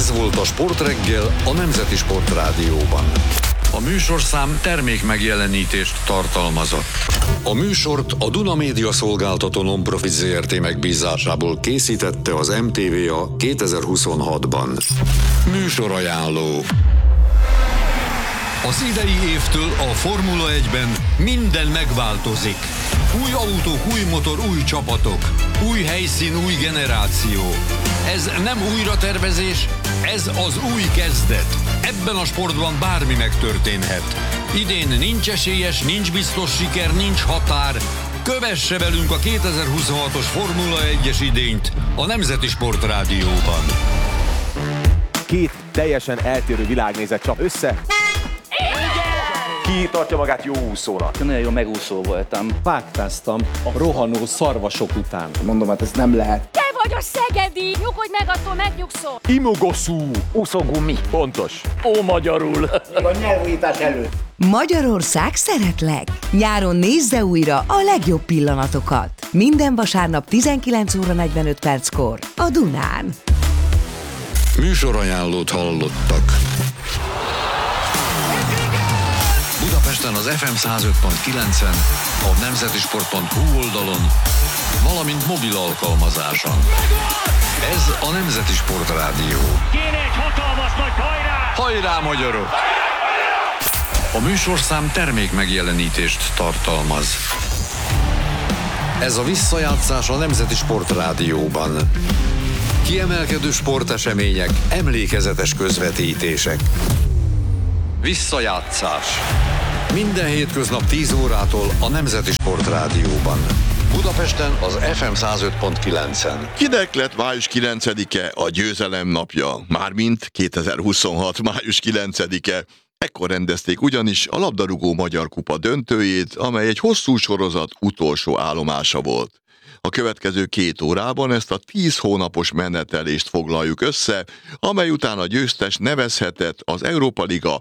Ez volt a Sportreggel a Nemzeti Sportrádióban. A műsorszám termék megjelenítést tartalmazott. A műsort a Duna Média Szolgáltató Non-Profit Zrt. Megbízásából készítette az MTVA 2026-ban. Műsorajánló. Az idei évtől a Formula 1-ben minden megváltozik. Új autók, új motor, új csapatok, új helyszín, új generáció. Ez nem újratervezés, ez az új kezdet. Ebben a sportban bármi megtörténhet. Idén nincs esélyes, nincs biztos siker, nincs határ. Kövesse velünk a 2026-os Formula 1-es idényt a Nemzeti Sportrádióban. Két teljesen eltérő világnézet csap össze. Ki tartja magát jó úszónak? Nagyon jó megúszó voltam. Vágtáztam a rohanó szarvasok után. Mondom, hát ez nem lehet. Te vagy a szegedi! Nyugodj meg, attól megnyugszol! Imogoszú. Úszógumi. Pontos. Ó, magyarul. Még a nyelvújítás előtt. Magyarország szeretlek! Nyáron nézze újra a legjobb pillanatokat. Minden vasárnap 19 óra 45 perckor a Dunán. Műsorajánlót hallottak. Budapesten az FM 105.9-en, a nemzetisport.hu oldalon, valamint mobil alkalmazáson. Ez a Nemzeti Sportrádió. Kéne egy hatalmas nagy hajrá! Hajrá, magyarok! A műsorszám termék megjelenítést tartalmaz. Ez a visszajátszás a Nemzeti Sportrádióban. Kiemelkedő sportesemények, emlékezetes közvetítések. Visszajátszás. Minden hétköznap 10 órától a Nemzeti Sportrádióban. Budapesten az FM 105.9-en. Kinek lett május 9-e a győzelem napja? Mármint 2026. május 9-e. Ekkor rendezték ugyanis a labdarúgó Magyar Kupa döntőjét, amely egy hosszú sorozat utolsó állomása volt. A következő 2 órában ezt a 10 hónapos menetelést foglaljuk össze, amely után a győztes nevezhetett az Európa Liga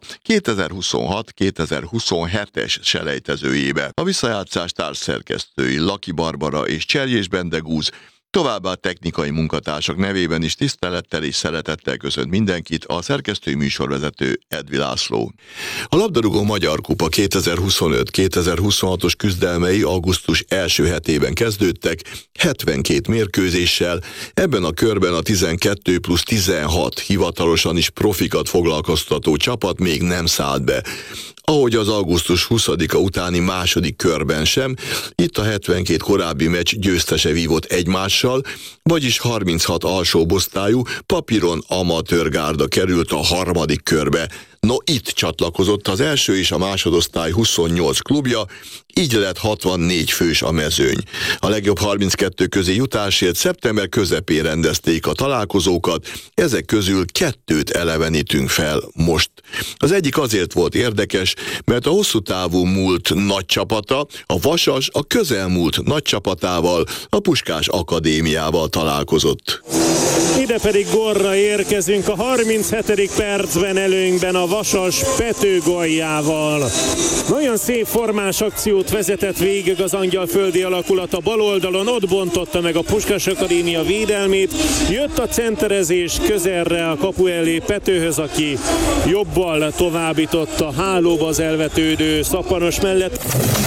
2026-2027-es selejtezőjébe. A visszajátszás társszerkesztői Laki Barbara és Cserjés Bendegúz, továbbá technikai munkatársak nevében is tisztelettel és szeretettel köszönt mindenkit a szerkesztői műsorvezető Edvi László. A labdarúgó Magyar Kupa 2025-2026-os küzdelmei augusztus első hetében kezdődtek, 72 mérkőzéssel, ebben a körben a 12+16 hivatalosan is profikat foglalkoztató csapat még nem szállt be. Ahogy az augusztus 20-a utáni második körben sem, itt a 72 korábbi meccs győztese vívott egymással, vagyis 36 alsóbosztályú, papíron amatőr gárda került a harmadik körbe. No, itt csatlakozott az első és a másodosztály 28 klubja, így lett 64 fős a mezőny. A legjobb 32 közé jutásért szeptember közepén rendezték a találkozókat, ezek közül 2 elevenítünk fel most. Az egyik azért volt érdekes, mert a hosszú távú múlt nagy csapata, a Vasas a közelmúlt nagy csapatával, a Puskás Akadémiával találkozott. Ide pedig gólra érkezünk a 37. percben előnyben a Vasas Pető góljával. Nagyon szép formás akciót vezetett végig az angyalföldi alakulat a bal oldalon, ott bontotta meg a Puskás Akadémia védelmét, jött a centerezés közelre a kapu elé Petőhöz, aki jobbal továbbított a hálóba az elvetődő Szappanos mellett.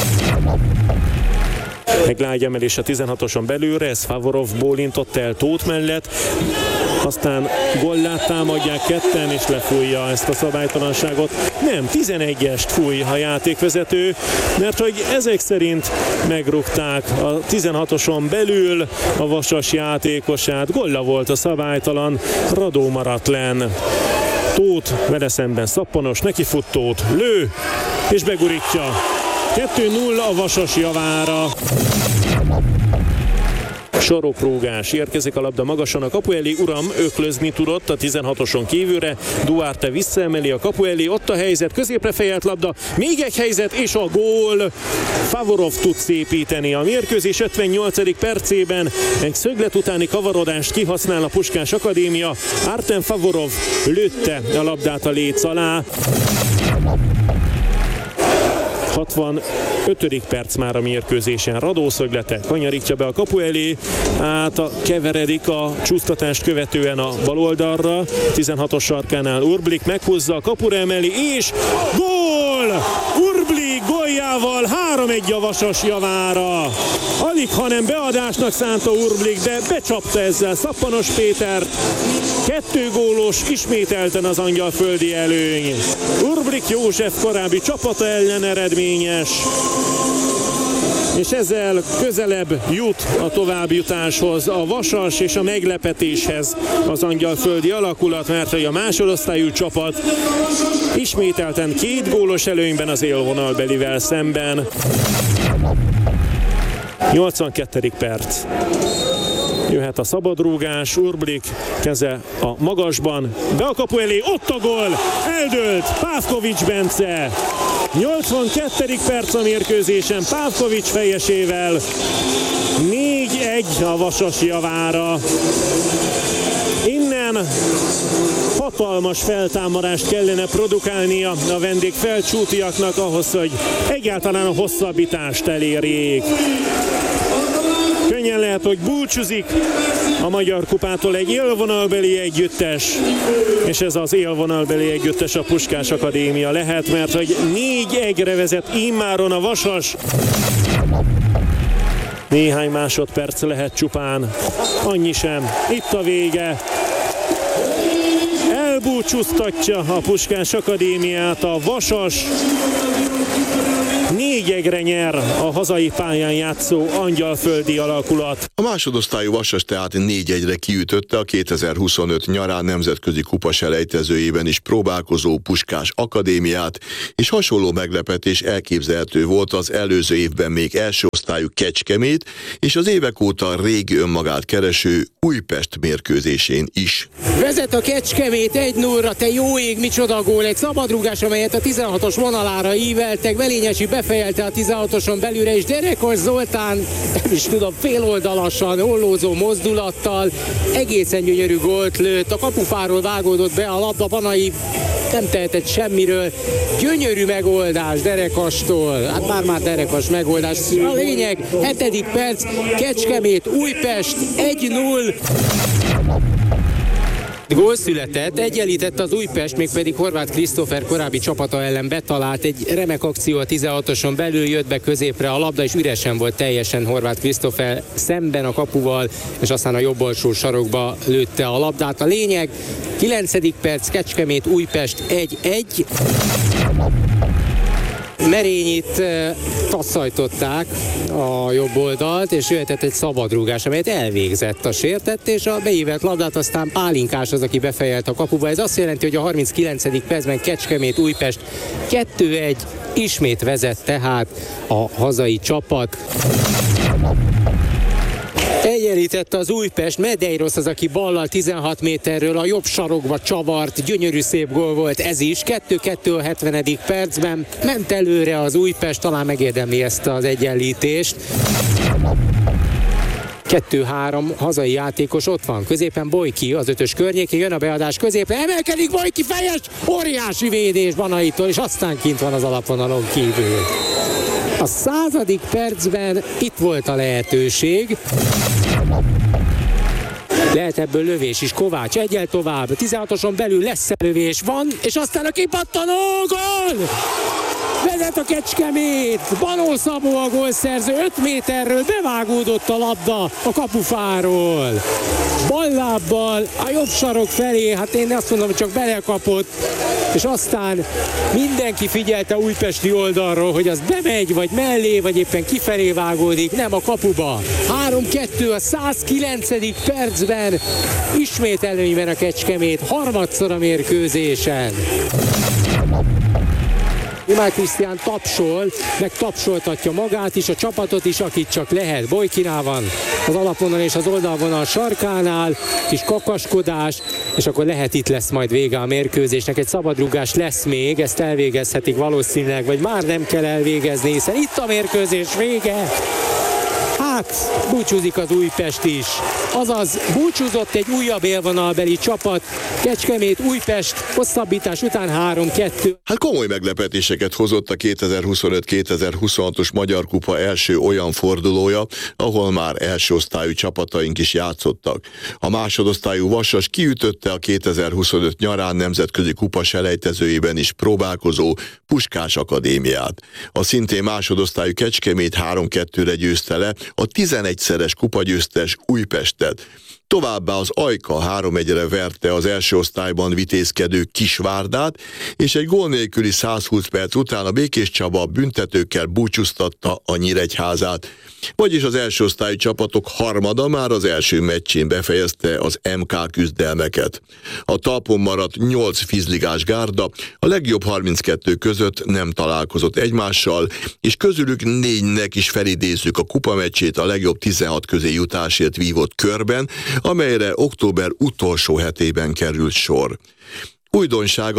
Egy lágy emelés a 16-oson belőle, ez Favorov bólintott el Tóth mellett, aztán gollát támadják ketten, és lefújja ezt a szabálytalanságot. Nem, 11-est fúj a játékvezető, mert hogy ezek szerint megrúgták a 16-oson belül a Vasas játékosát. Golla volt a szabálytalan, Radó maradt lenn. Tóth vele szemben Szappanos, neki fut Tóth, lő, és begurítja. 2-0 a Vasas javára. Sarokrúgás, érkezik a labda magasan a kapu elé, Uram öklözni tudott a 16-oson kívülre, Duarte visszaemeli a kapu elé, ott a helyzet, középre fejelt labda, még egy helyzet és a gól. Favorov tud szépíteni a mérkőzés 58. percében, egy szöglet utáni kavarodást kihasznál a Puskás Akadémia, Artem Favorov lőtte a labdát a léc alá. 65. perc már a mérkőzésen. Radószöglete kanyarítja be a kapu elé, keveredik a csúsztatást követően a bal oldalra. 16-os sarkánál Urblik meghúzza, a kapura emeli, és gól! Urblik góljával 3-1 a Vasas javára. Alig, hanem beadásnak szánta Urblik, de becsapta ezzel Szappanos Pétert. 2 gólos, ismételten az angyalföldi előny. Urblik József korábbi csapata ellen eredményes, és ezzel közelebb jut a továbbjutáshoz a Vasas és a meglepetéshez az angyalföldi alakulat, mert a másodosztályú csapat ismételten 2 gólos előnyben az élvonalbelivel szemben. 82. perc. Jöhet a szabadrúgás, Urblik keze a magasban, be a kapu elé, ott a gól, eldőlt Pávkovics Bence. 82. perc a mérkőzésen Pávkovics fejesével, 4-1 a Vasas javára. Innen hatalmas feltámadást kellene produkálnia a vendégfelcsútiaknak ahhoz, hogy egyáltalán a hosszabbítást elérjék. Könnyen lehet, hogy búcsúzik a Magyar Kupától egy élvonalbeli együttes, és ez az élvonalbeli együttes a Puskás Akadémia lehet, mert hogy 4-1-re vezet immáron a Vasas. Néhány másodperc lehet csupán, annyi sem. Itt a vége. Elbúcsúztatja a Puskás Akadémiát a Vasas. 4-1-re nyer a hazai pályán játszó angyalföldi alakulat. A másodosztályú Vasas tehát 4-1-re kiütötte a 2025 nyarán nemzetközi kupaselejtezőjében is próbálkozó Puskás Akadémiát, és hasonló meglepetés elképzelhető volt az előző évben még első osztályú Kecskemét, és az évek óta régi önmagát kereső Újpest mérkőzésén is. Vezet a Kecskemét 1-0-ra, te jó ég, micsoda gól, egy szabadrúgás, amelyet a 16-os vonalára íveltek, Velényesi befejelte a 16-oson belülre, és Derekos Zoltán, nem is tudom, féloldalasan, ollózó mozdulattal egészen gyönyörű gólt lőtt, a kapufáról vágódott be a labda, Banai nem tehetett semmiről, gyönyörű megoldás Derekastól, hát már Derekas megoldás. A lényeg, 7. perc, Kecskemét, Újpest 1-0. Gól született, egyenlített az Újpest, mégpedig Horváth Krisztófer korábbi csapata ellen betalált, egy remek akció a 16-oson belül, jött be középre a labda, és üresen volt teljesen Horváth Krisztófer szemben a kapuval, és aztán a jobb alsó sarokba lőtte a labdát. A lényeg, 9. perc, Kecskemét, Újpest 1-1. Merényit tasszajtották a jobb oldalt, és jöhetett egy szabadrúgás, amelyet elvégzett a sértett, és a beívelt labdát aztán Pálinkás az, aki befejelt a kapuba. Ez azt jelenti, hogy a 39. percben Kecskemét, Újpest 2-1, ismét vezet tehát a hazai csapat. Egyenlítette az Újpest, Medeiros az, aki ballal 16 méterről a jobb sarokba csavart, gyönyörű szép gól volt ez is, 2-2 a 70. percben, ment előre az Újpest, talán megérdemli ezt az egyenlítést. 2-3 hazai játékos ott van, középen Bojki az 5-ös környékén, jön a beadás középre, emelkedik Bojki, fejes, óriási védés Banaitól, és aztán kint van az alapvonalon kívül. A 100. percben itt volt a lehetőség. Lehet ebből lövés is, Kovács egyel tovább, 16-oson belül lesz lövés, van, és aztán a kipattanó gól! Vezet a Kecskemét, Baló Szabó a gólszerző, 5 méterről bevágódott a labda a kapufáról. Ballábbal a jobb sarok felé, hát én azt mondom, hogy csak belekapott, és aztán mindenki figyelte újpesti oldalról, hogy az bemegy, vagy mellé, vagy éppen kifelé vágódik, nem a kapuba. 3-2 a 109. percben, ismét előnyben a Kecskemét, harmadszor a mérkőzésen. Imár Krisztián tapsol, meg tapsoltatja magát is, a csapatot is, akit csak lehet. Bojkinál van az alapvonal és az oldalvonal sarkánál, kis kakaskodás, és akkor lehet itt lesz majd vége a mérkőzésnek. Egy szabadrúgás lesz még, ezt elvégezhetik valószínűleg, vagy már nem kell elvégezni, hiszen itt a mérkőzés vége. Hát hát búcsúzik az Újpest is. Azaz búcsúzott egy újabb élvonalbeli csapat, Kecskemét-Újpest hosszabbítás után 3-2. Hát komoly meglepetéseket hozott a 2025-2026-os Magyar Kupa első olyan fordulója, ahol már első osztályú csapataink is játszottak. A másodosztályú Vasas kiütötte a 2025 nyarán nemzetközi kupa selejtezőjében is próbálkozó Puskás Akadémiát. A szintén másodosztályú Kecskemét 3-2-re győzte le a 11-szeres kupagyőztes Újpestet. Továbbá az Ajka 3-1-re verte az első osztályban vitézkedő Kisvárdát, és egy gól nélküli 120 perc után a Békés Csaba büntetőkkel búcsúztatta a Nyíregyházát. Vagyis az első osztályú csapatok harmada már az első meccsén befejezte az MK küzdelmeket. A talpon maradt 8 vízligás gárda a legjobb 32 között nem találkozott egymással, és közülük 4-nek is felidézzük a kupameccsét a legjobb 16 közé jutásért vívott körben, amelyre október utolsó hetében került sor. Újdonság a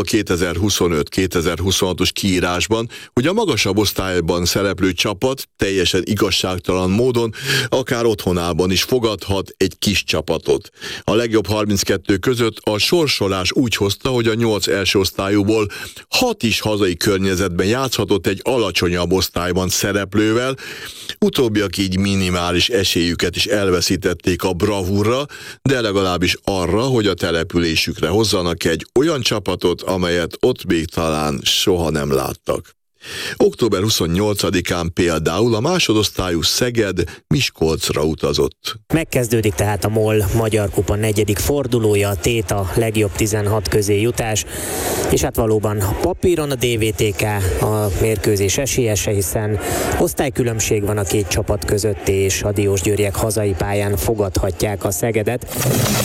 2025-2026-os kiírásban, hogy a magasabb osztályban szereplő csapat teljesen igazságtalan módon akár otthonában is fogadhat egy kis csapatot. A legjobb 32 között a sorsolás úgy hozta, hogy a 8 első osztályúból 6 is hazai környezetben játszhatott egy alacsonyabb osztályban szereplővel, utóbbiak így minimális esélyüket is elveszítették a bravúrra, de legalábbis arra, hogy a településükre hozzanak egy olyan csapatot, amelyet ott még talán soha nem láttak. Október 28-án például a másodosztályú Szeged Miskolcra utazott. Megkezdődik tehát a MOL Magyar Kupa 4. fordulója, a tét a legjobb 16 közé jutás, és hát valóban papíron a DVTK a mérkőzés esélyese, hiszen osztálykülönbség van a két csapat között, és a diósgyőriek hazai pályán fogadhatják a Szegedet.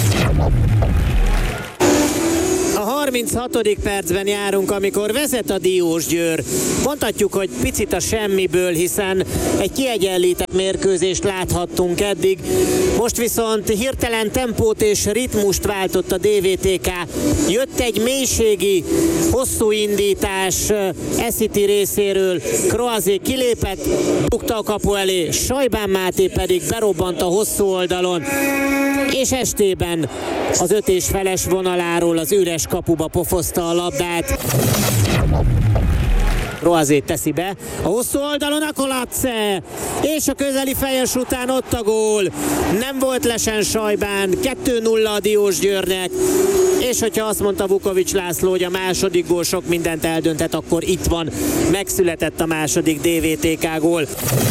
A 36. percben járunk, amikor vezet a Diósgyőr. Mondhatjuk, hogy picit a semmiből, hiszen egy kiegyenlített mérkőzést láthattunk eddig. Most viszont hirtelen tempót és ritmust váltott a DVTK. Jött egy mélységi, hosszú indítás Esziti részéről. Kroazé kilépett, bukta a kapu elé, Sajbán Máté pedig berobbant a hosszú oldalon, és estében az 5 és feles vonaláról az üres kapuba pofozta a labdát. Roazét teszi be, a hosszú oldalon a Kolatze, és a közeli fejes után ott a gól. Nem volt lesen Sajbán, 2-0 a Diósgyőrnek, és hogyha azt mondta Vukovics László, hogy a második gól sok mindent eldönthet, akkor itt van, megszületett a második DVTK gól.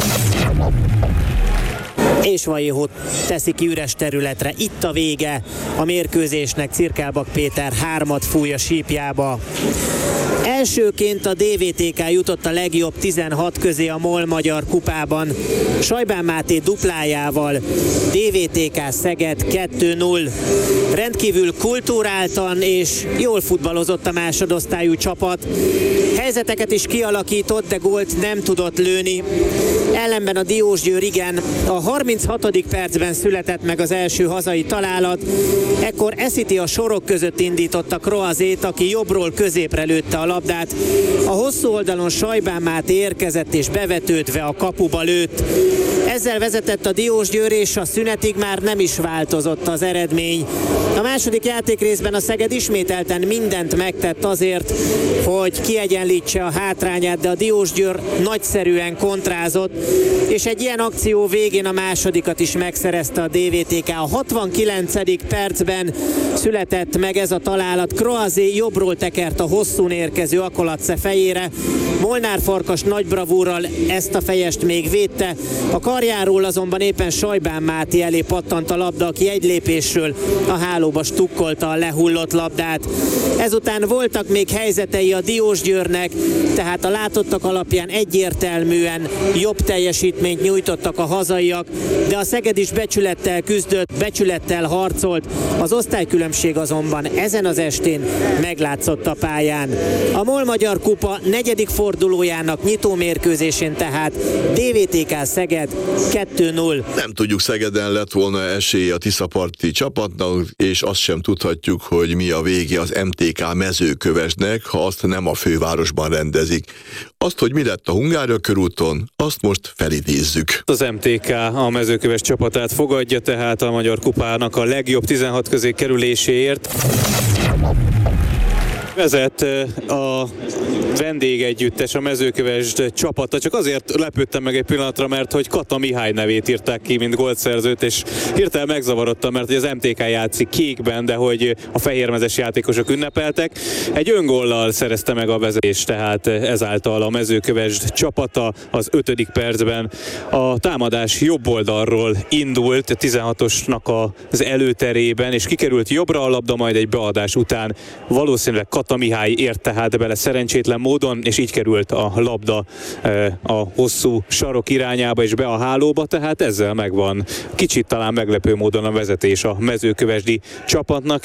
És Vallejo teszi ki üres területre. Itt a vége a mérkőzésnek. Cirkálbak Péter 3-at fúj a sípjába. Elsőként a DVTK jutott a legjobb 16 közé a MOL Magyar Kupában. Sajbán Máté duplájával. DVTK Szeged 2-0. Rendkívül kulturáltan és jól futballozott a másodosztályú csapat. Helyzeteket is kialakított, de gólt nem tudott lőni. Ellenben a Diósgyőr igen. A 36. percben született meg az első hazai találat. Ekkor Esziti a sorok között indította Kroazét, aki jobbról középre lőtte a labdát. A hosszú oldalon Sajbán Máté érkezett és bevetődve a kapuba lőtt. Ezzel vezetett a Diósgyőr, és a szünetig már nem is változott az eredmény. A második játékrészben a Szeged ismételten mindent megtett azért, hogy kiegyenlítse a hátrányát, de a Diósgyőr nagyszerűen kontrázott, és egy ilyen akció végén a másodikat is megszerezte a DVTK. A 69. percben született meg ez a találat. Kroazé jobbról tekert a hosszún érkező Akolatze fejére. Molnár Farkas nagy bravúrral ezt a fejest még védte. A karjáról azonban éppen Sajbán Máté elé pattant a labda, aki egy lépésről a hálóba stukkolta a lehullott labdát. Ezután voltak még helyzetei a Diósgyőrnek, tehát a látottak alapján egyértelműen jobb teljesítményt nyújtottak a hazaiak, de a Szeged is becsülettel küzdött, becsülettel harcolt, az osztálykülönbség azonban ezen az estén meglátszott a pályán. A MOL Magyar Kupa 4. fordulójának nyitómérkőzésén tehát DVTK Szeged 2-0. Nem tudjuk, Szegeden lett volna esélye a tiszaparti csapatnak, és azt sem tudhatjuk, hogy mi a vége az MTK Mezőkövesdnek, ha azt nem a fővárosban rendezik. Azt, hogy mi lett a Hungária körúton, azt most felidézzük. Az MTK a Mezőköves csapatát fogadja, tehát a Magyar Kupának a legjobb 16 közé kerüléséért. Vezet a vendégegyüttes, a Mezőkövesd csapata. Csak azért lepődtem meg egy pillanatra, mert hogy Kata Mihály nevét írták ki, mint gólszerzőt, és hirtelen megzavarodtam, mert hogy az MTK játszik kékben, de hogy a fehérmezes játékosok ünnepeltek. Egy öngóllal szerezte meg a vezetést, tehát ezáltal a Mezőkövesd csapata az 5. percben. A támadás jobb oldalról indult, 16-osnak az előterében, és kikerült jobbra a labda, majd egy beadás után valószínűleg Kata Mihály ért tehát bele szerencsétlen módon, és így került a labda a hosszú sarok irányába és be a hálóba, tehát ezzel megvan kicsit talán meglepő módon a vezetés a mezőkövesdi csapatnak.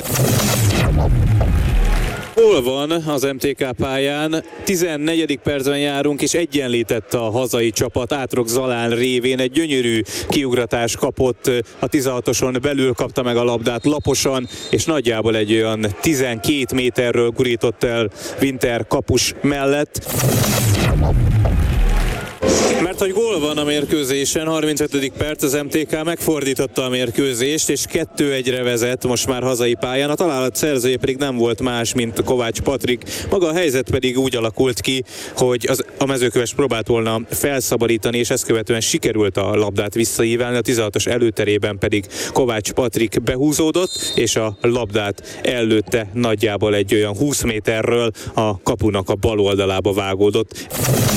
Hol van az MTK pályán? 14. percben járunk, és egyenlített a hazai csapat Átrok Zalán révén. Egy gyönyörű kiugratás kapott, a 16-oson belül kapta meg a labdát laposan, és nagyjából egy olyan 12 méterről gurított el Winter kapus mellett. Mert hogy gól van a mérkőzésen, 35. perc, az MTK megfordította a mérkőzést, és 2-1-re vezet most már hazai pályán. A találat szerzője pedig nem volt más, mint Kovács Patrik. Maga a helyzet pedig úgy alakult ki, hogy a Mezőköves próbált volna felszabadítani, és ezt követően sikerült a labdát visszaívelni, a 16-os előterében pedig Kovács Patrik behúzódott, és a labdát ellőtte nagyjából egy olyan 20 méterről, a kapunak a bal oldalába vágódott.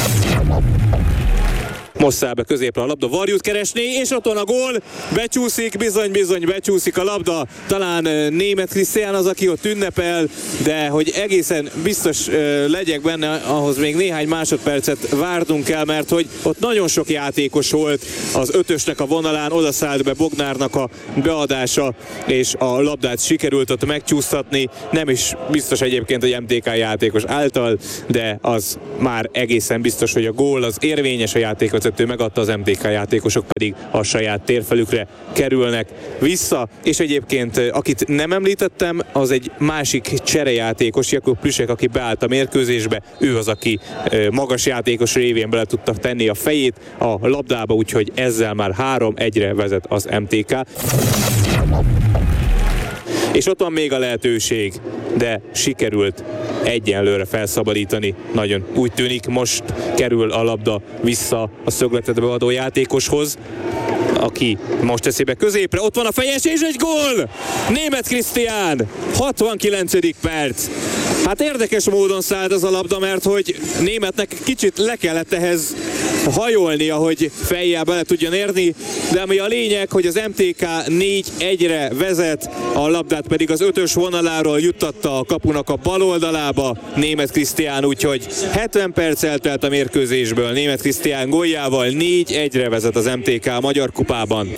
Most száll be középre a labda, Varjút keresné, és ott van a gól, becsúszik, bizony becsúszik a labda, talán Németh Krisztián az, aki ott ünnepel, de hogy egészen biztos legyek benne, ahhoz még néhány másodpercet várnunk kell, mert hogy ott nagyon sok játékos volt az 5-ösnek a vonalán, oda szállt be Bognárnak a beadása, és a labdát sikerült ott megcsúsztatni, nem is biztos egyébként, hogy MTK játékos által, de az már egészen biztos, hogy a gól az érvényes, a játékvezető megadta, az MTK játékosok pedig a saját térfelükre kerülnek vissza, és egyébként akit nem említettem, az egy másik cserejátékos, Jakub Plüsek, aki beállt a mérkőzésbe, ő az, aki magas játékos révén bele tudta tenni a fejét a labdába, úgyhogy ezzel már 3-1-re vezet az MTK. És ott van még a lehetőség, de sikerült egyenlőre felszabadítani. Nagyon úgy tűnik, most kerül a labda vissza a szögletet beadó játékoshoz, aki most teszi be középre, ott van a fejes, és egy gól! Németh Krisztián, 69. perc. Hát érdekes módon szállt az a labda, mert hogy Némethnek kicsit le kellett ehhez hajolnia, hogy fejjel bele tudjon érni, de ami a lényeg, hogy az MTK 4-1-re vezet, a labdát pedig az 5-ös vonaláról juttatta a kapunak a bal oldalába Németh Krisztián, úgyhogy 70 perc eltelt a mérkőzésből. Németh Krisztián góljával 4-1-re vezet az MTK a Magyar Kupában.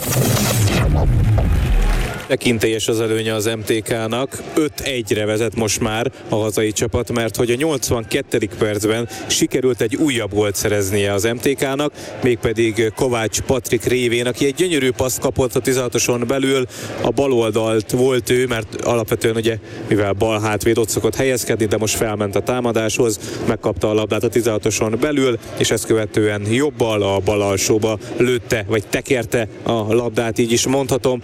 Tekintélyes az előnye az MTK-nak, 5-1-re vezet most már a hazai csapat, mert hogy a 82. percben sikerült egy újabb gólt szereznie az MTK-nak, mégpedig Kovács Patrik révén, aki egy gyönyörű paszt kapott a 16-oson belül, a bal oldalt volt ő, mert alapvetően ugye, mivel bal hátvéd ott szokott helyezkedni, de most felment a támadáshoz, megkapta a labdát a 16-oson belül, és ezt követően jobbal a bal alsóba lőtte, vagy tekerte a labdát, így is mondhatom.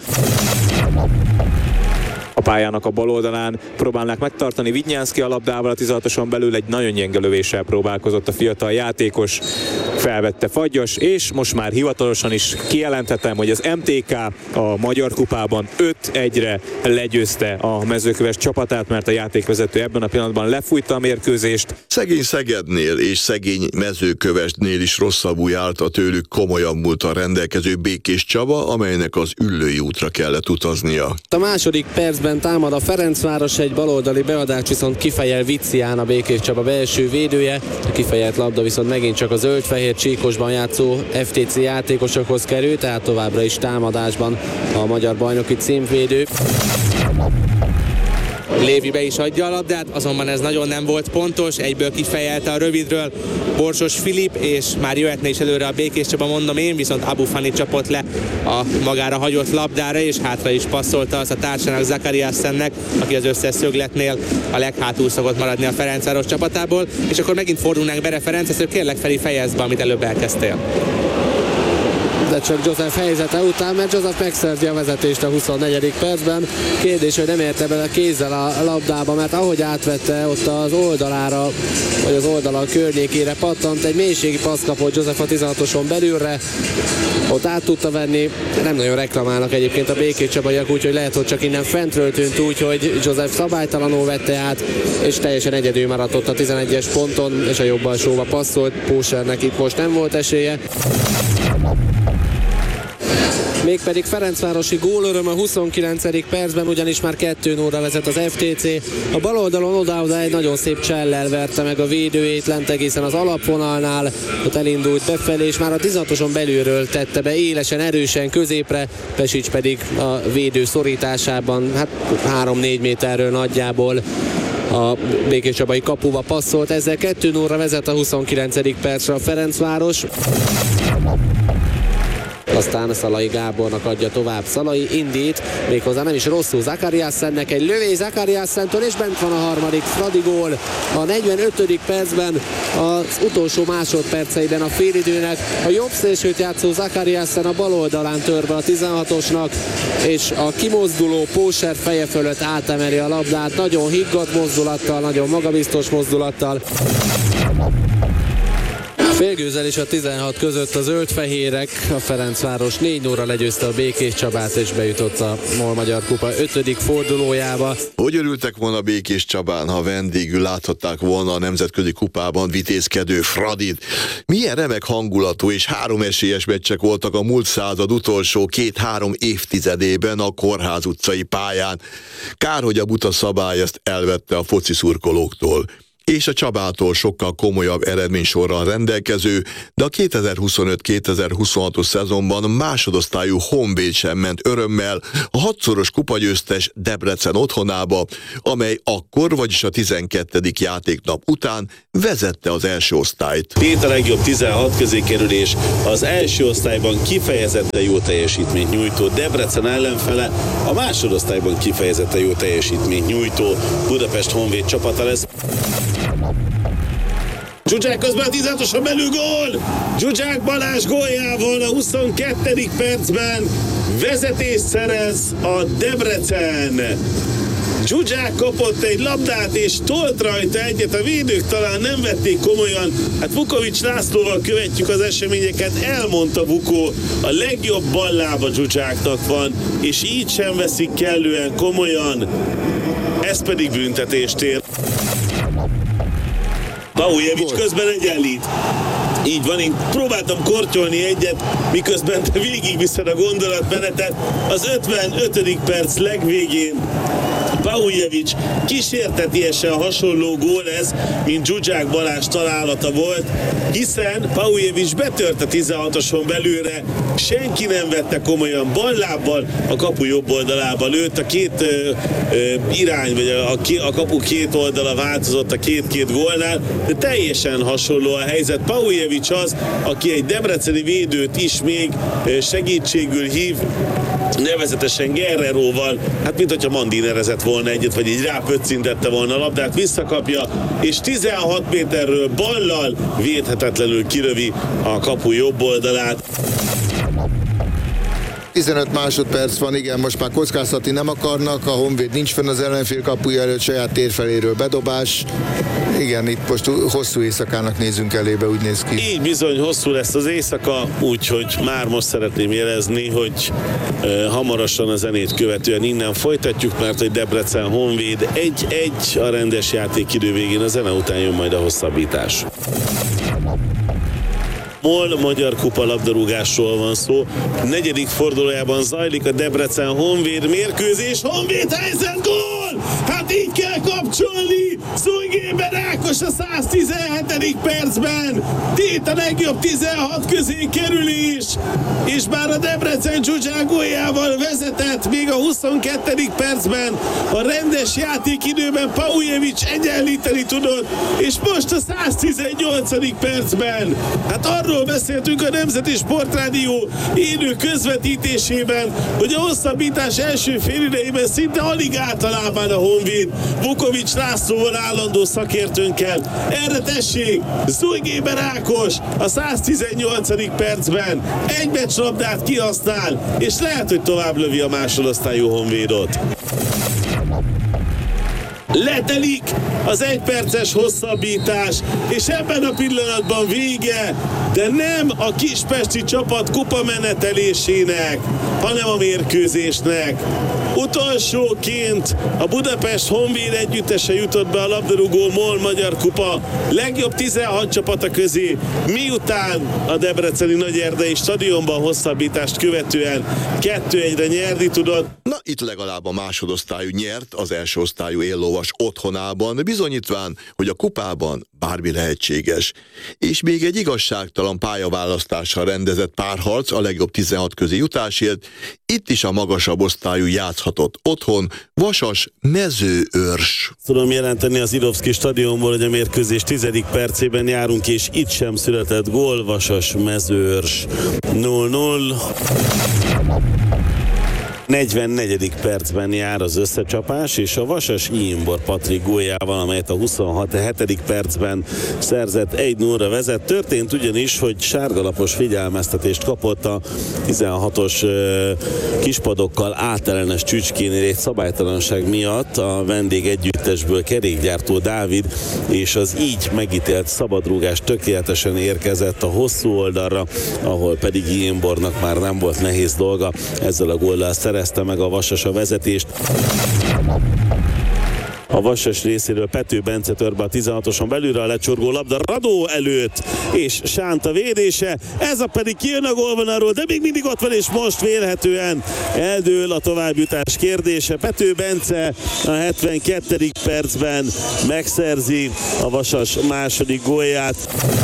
A pályának a bal oldalán próbálnák megtartani Vidnyánszky a labdával, a 16-oson belül egy nagyon gyenge lövéssel próbálkozott a fiatal játékos, felvette Fagyas, és most már hivatalosan is kijelenthetem, hogy az MTK a Magyar Kupában 5-1-re legyőzte a Mezőköves csapatát, mert a játékvezető ebben a pillanatban lefújta a mérkőzést. Szegény Szegednél és szegény Mezőkövesdnél is rosszabbul járt a tőlük komolyabb múlttal rendelkező Békés Csaba, amelynek az Üllői útra kellett utaznia. A második percben támad a Ferencváros, egy baloldali beadás viszont kifejel Vicián, a Békés Csaba belső védője. A kifejelt labda viszont megint csak a zöld-fehér csíkosban játszó FTC játékosokhoz kerül, tehát továbbra is támadásban a magyar bajnoki címvédő. Lévi be is adja a labdát, azonban ez nagyon nem volt pontos, egyből kifejelte a rövidről Borsos Filip, és már jöhetne is előre a Békés Csaba, mondom én, viszont Abu Fani csapott le a magára hagyott labdára, és hátra is passzolta az a társának, Zakariassennek, aki az összes szögletnél a leghátul szokott maradni a Ferencváros csapatából, és akkor megint fordulnánk Bere Ferenchez, kérlek Feri, fejezd be, amit előbb elkezdtél. De csak Joseph helyzete után, mert Joseph megszerzi a vezetést a 24. percben. Kérdés, hogy nem érte bele kézzel a labdába, mert ahogy átvette, ott az oldalára, vagy az oldala környékére pattant, egy mélységi passz kapott Joseph a 16-oson belülre, ott át tudta venni, nem nagyon reklamálnak egyébként a Békés Csabaiak, úgyhogy lehet, hogy csak innen fentről tűnt úgy, hogy Joseph szabálytalanul vette át, és teljesen egyedül maradt ott a 11-es ponton, és a jobb alsóba passzolt. Pósernek itt most nem volt esélye. Mégpedig Ferencvárosi gólöröm a 29. percben, ugyanis már 2-0-ra vezet az FTC. A bal oldalon oda egy nagyon szép csellel verte meg a védőjét lent egészen az alapvonalnál. Ott elindult befelé, és már a 16-oson belülről tette be élesen, erősen középre. Pesics pedig a védő szorításában, 3-4 méterről nagyjából a Békés Csabai kapuba passzolt. Ezzel 2-0-ra vezet a 29. percre a Ferencváros. Aztán Szalai Gábornak adja tovább. Szalai indít, méghozzá nem is rosszul. Zakariassennek egy lövés Zakariassentől, és bent van a harmadik Fradi gól. A 45. percben, az utolsó másodperceiben a félidőnek a jobb szélsőt játszó Zakariassen a bal oldalán tör be a 16-osnak, és a kimozduló Póser feje fölött átemeli a labdát. Nagyon higgadt mozdulattal, nagyon magabiztos mozdulattal. Félgőzzel is a 16 között a zöld-fehérek, a Ferencváros 4-0-ra legyőzte a Békés Csabát, és bejutott a MOL Magyar Kupa 5. fordulójába. Hogy örültek volna Békés Csabán, ha vendégül láthatták volna a nemzetközi kupában vitézkedő Fradit. Milyen remek hangulatú és 3 esélyes meccsek voltak a múlt század utolsó 2-3 évtizedében a Kórház utcai pályán. Kár, hogy a buta szabály ezt elvette a foci szurkolóktól. És a Csabától sokkal komolyabb eredménysorral rendelkező, de a 2025-2026-os szezonban másodosztályú Honvéd sem ment örömmel a 6-szoros kupagyőztes Debrecen otthonába, amely akkor, vagyis a 12. játéknap után vezette az első osztályt. 7 a legjobb 16 közé kerülés, az első osztályban kifejezetten jó teljesítményt nyújtó Debrecen ellenfele, a másodosztályban kifejezetten jó teljesítményt nyújtó Budapest Honvéd csapata lesz. Zsuzsák közben a 16-oson belül gól! Zsuzsák Balázs góljával a 22. percben vezetést szerez a Debrecen. Zsuzsák kapott egy labdát és tolt rajta egyet, a védők talán nem vették komolyan. Hát Vukovics Lászlóval követjük az eseményeket, elmondta Vukó, a legjobb ballába Zsuzsáknak van, és így sem veszik kellően komolyan. Ez pedig büntetést ér. Paujevics közben egyenlít. Így van, én próbáltam kortyolni egyet, miközben te végigviszed a gondolatmenetet. Az 55. perc legvégén Paujevics kísértetiesen hasonló gól ez, mint Zsuzsák Balázs találata volt, hiszen Paujevics betört a 16-oson belülre, senki nem vette komolyan, ballábbal a kapu jobb oldalába lőtt, a két irány, vagy a kapu két oldala változott a két-két gólnál, de teljesen hasonló a helyzet. Paujevics az, aki egy debreceni védőt is még segítségül hív, nevezetesen Guerreróval, hát mint hogyha mandinerezett volna egyet, vagy így rápöccintette volna a labdát, visszakapja, és 16 méterről ballal védhetetlenül kilövi a kapu jobb oldalát. 15 másodperc van, igen, most már kockáztatni nem akarnak, a Honvéd nincs fenn az ellenfél kapuja előtt, saját térfeléről bedobás. Igen, itt most hosszú éjszakának nézünk elébe, úgy néz ki. Így bizony hosszú lesz az éjszaka, úgyhogy már most szeretném jelezni, hogy hamarosan a zenét követően innen folytatjuk, mert hogy Debrecen Honvéd 1-1 a rendes játékidő végén, a zene után jön majd a hosszabbítás. MOL Magyar Kupa labdarúgásról van szó. 4. fordulójában zajlik a Debrecen Honvéd mérkőzés. Honvéd helyzet, gól! Hát így kell kapcsolni! Zújgéber Ákos a 117. percben, Tét a legjobb 16 közé kerülés, és már a Debrecen Zsuzsák góljával vezetett, még a 22. percben a rendes játékidőben Paujevic egyenlíteni tudott, és most a 118. percben. Hát arról beszéltünk a Nemzeti Sportrádió élő közvetítésében, hogy a hosszabbítás első félidejében szinte alig általában a Honvéd Vukovics Lászlóval állandó szakértőnkkel. Erre tessék, Zújgéber Ákos a 118. percben egy meccslabdát kihasznál, és lehet, hogy tovább lövi a másodosztályú Honvédot. Letelik az egyperces hosszabbítás, és ebben a pillanatban vége, de nem a kispesti csapat kupamenetelésének, hanem a mérkőzésnek. Utolsóként a Budapest Honvéd együttese jutott be a labdarúgó MOL Magyar Kupa legjobb 16 csapata közé, miután a debreceni Nagyerdei stadionban hosszabbítást követően 2-1-re nyerni tudott. Na, itt legalább a másodosztályú nyert az első osztályú éllovas otthonában, bizonyítván, hogy a kupában bármi lehetséges. És még egy igazságtalan pályaválasztással rendezett párharc a legjobb 16 közé jutásért, itt is a magasabb osztályú játszhatott otthon Vasas Mezőőrs. Tudom jelenteni az Irovszki stadionból, hogy a mérkőzés 10. percében járunk, és itt sem született gól. Vasas Mezőőrs 0-0. 44. percben jár az összecsapás, és a Vasas Imbor Patrik góljával, amelyet a 26. percben szerzett 1-0-ra vezet. Történt ugyanis, hogy sárgalapos figyelmeztetést kapott a 16-os kispadokkal átellenes Csücskénél egy szabálytalanság miatt a vendég együttesből kerékgyártó Dávid, és az így megítélt szabadrúgás tökéletesen érkezett a hosszú oldalra, ahol pedig Imbornak már nem volt nehéz dolga. Ezzel a góllal szerezte meg a Vasas a vezetést. A Vasas részéről Pető Bence tör be a 16-oson belülre, a lecsorgó labda Radó előtt, és Sánta védése, ez a pedig kijön a gólvonalról, de még mindig ott van, és most vélhetően eldől a továbbjutás kérdése. Pető Bence a 72. percben megszerzi a Vasas második gólját.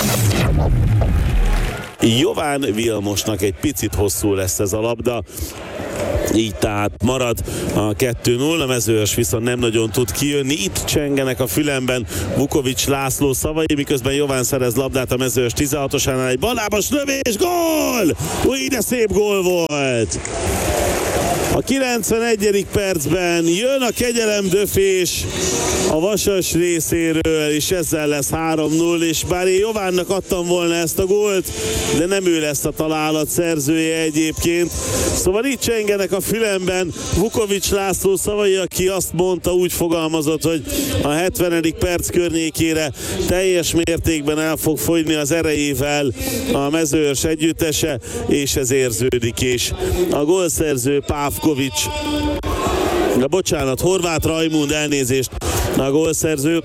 Jován Vilmosnak egy picit hosszú lesz ez a labda, így tehát marad a 2-0, a Mezőőrs viszont nem nagyon tud kijönni. Itt csengenek a fülemben Vukovics László szavai, miközben Jován szerez labdát a Mezőőrs 16-osánál, egy ballábas lövés, gól! Új, de szép gól volt! A 91. percben jön a kegyelemdöfés a Vasas részéről, és ezzel lesz 3-0, és bár én Jovánnak adtam volna ezt a gólt, de nem ő lesz a találat szerzője egyébként. Szóval itt csengenek a fülemben Vukovics László szavai, aki azt mondta, úgy fogalmazott, hogy a 70. perc környékére teljes mértékben el fog fogyni az erejével a Mezőőrs együttese, és ez érződik is. A gólszerző Pávkovics, de bocsánat, Horváth Rajmund, elnézést, a gólszerző.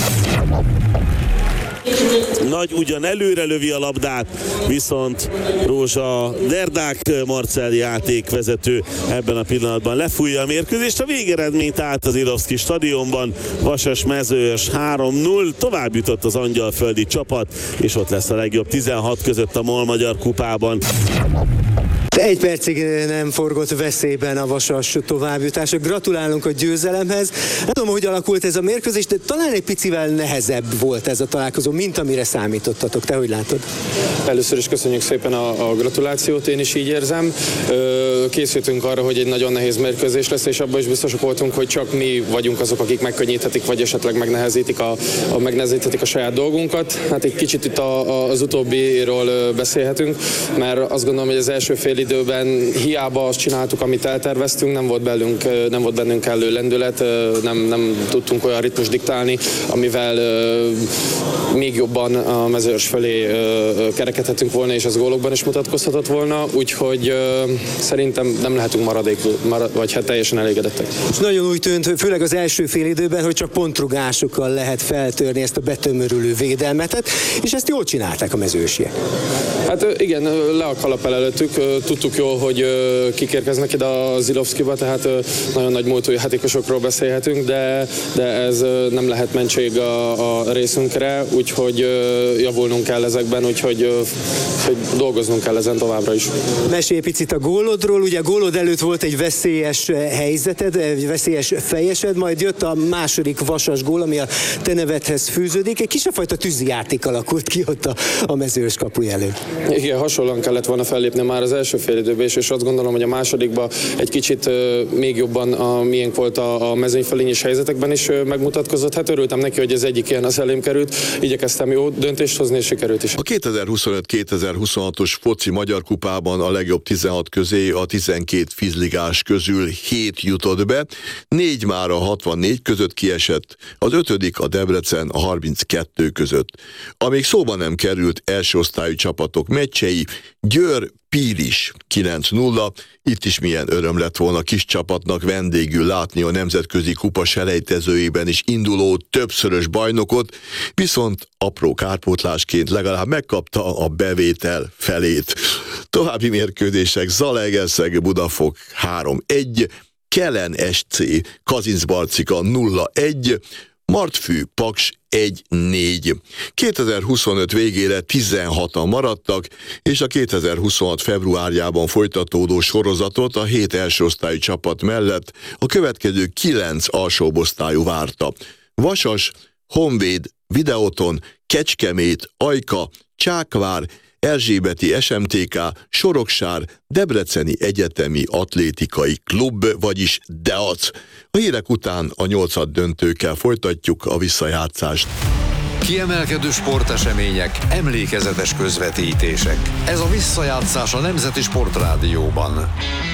Nagy ugyan előre lövi a labdát, viszont Rózsa Derdák Marcell játékvezető ebben a pillanatban lefújja a mérkőzést. A végeredményt állt az Irovszki stadionban, Vasas Mezőőrs 3-0, tovább jutott az angyalföldi csapat, és ott lesz a legjobb 16 között a MOL Magyar Kupában. Egy percig nem forgott veszélyben a Vasas továbbjutása. Gratulálunk a győzelemhez. Nem tudom, hogy alakult ez a mérkőzés, de talán egy picivel nehezebb volt ez a találkozó, mint amire számítottatok. Te hogy látod? Először is köszönjük szépen a gratulációt, én is így érzem. Készültünk arra, hogy egy nagyon nehéz mérkőzés lesz, és abban is biztosak voltunk, hogy csak mi vagyunk azok, akik megkönnyíthetik, vagy esetleg megnehezíthetik a saját dolgunkat. Hát egy kicsit itt az utóbbiról beszélhetünk, mert azt gondolom, hogy az első fél időben hiába azt csináltuk, amit elterveztünk, nem volt bennünk kellő lendület, nem tudtunk olyan ritmus diktálni, amivel még jobban a Mezőőrs felé kerekedhetünk volna, és az gólokban is mutatkozhatott volna, úgyhogy szerintem nem lehetünk vagy hát teljesen elégedettek. És nagyon úgy tűnt, főleg az első fél időben, hogy csak pontrugásokkal lehet feltörni ezt a betömörülő védelmetet, és ezt jól csinálták a mezőőrsiek. Hát igen, le a kalap előttük, tudtuk jól, hogy kik érkeznek ide a Zilovszkiba, tehát nagyon nagy múltú játékosokról beszélhetünk, de ez nem lehet mentség a részünkre, úgyhogy javulnunk kell ezekben, úgyhogy dolgoznunk kell ezen továbbra is. Mesélj picit a gólodról, ugye a gólod előtt volt egy veszélyes helyzeted, egy veszélyes fejesed, majd jött a második Vasas gól, ami a te nevedhez fűződik. Egy kisfajta tűzijáték alakult ki ott a mezős kapuj előtt. Igen, hasonlóan kellett volna fellépni már az első fél időben, és azt gondolom, hogy a másodikban egy kicsit még jobban a miénk volt a mezőnyfelényes helyzetekben is megmutatkozott. Hát örültem neki, hogy ez egyik ilyen az elém került, igyekeztem jó döntést hozni, és sikerült is. A 2025-2026-os foci Magyar Kupában a legjobb 16 közé a 12 fizligás közül 7 jutott be, 4 már a 64 között kiesett, az 5. a Debrecen a 32 között. Amíg szóba nem került első osztályú csapatok meccsei, Győr Pilis 9-0, itt is milyen öröm lett volna kis csapatnak vendégül látni a nemzetközi kupa selejtezőjében is induló többszörös bajnokot, viszont apró kárpótlásként legalább megkapta a bevétel felét. További mérkőzések: Zalaegerszeg Budafok 3-1, Kelen SC Kazincbarcika 0-1, Martfű Paks 1-4. 2025 végére 16-an maradtak, és a 2026 februárjában folytatódó sorozatot a 7 elsőosztályú csapat mellett a következő 9 alsóbosztályú várta. Vasas, Honvéd, Videoton, Kecskemét, Ajka, Csákvár, Erzsébeti SMTK, Soroksár, Debreceni Egyetemi Atlétikai Klub, vagyis DEAC. A hírek után a 8. döntőkkel folytatjuk a visszajátszást. Kiemelkedő sportesemények, emlékezetes közvetítések. Ez a visszajátszás a Nemzeti Sportrádióban.